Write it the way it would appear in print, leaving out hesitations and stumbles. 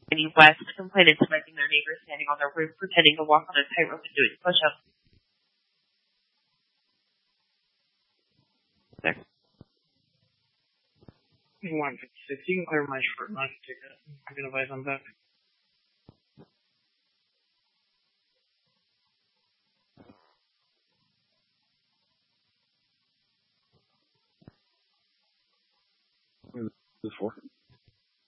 Kanye West complained smacking their neighbors standing on their roof pretending to walk on a tightrope and doing push-ups. There. 156. You can clear my short lunch ticket. I'm gonna buy some back. Before.